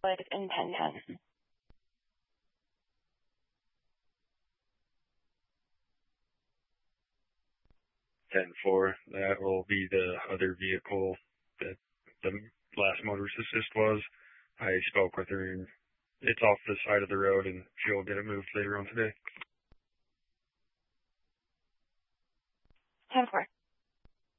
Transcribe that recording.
in 1010. 10-4, that will be the other vehicle that the last motorist assist was. I spoke with her, and it's off the side of the road, and she'll get it moved later on today. 10-4.